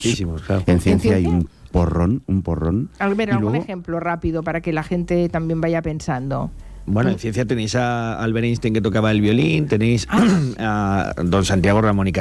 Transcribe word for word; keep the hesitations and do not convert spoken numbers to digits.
Muchísimos, claro. En ciencia, ¿En ciencia? hay un porrón, un porrón. A ver, Y algún luego- ejemplo rápido para que la gente también vaya pensando. Bueno, en ciencia tenéis a Albert Einstein, que tocaba el violín, tenéis a don Santiago Ramón y Cajal,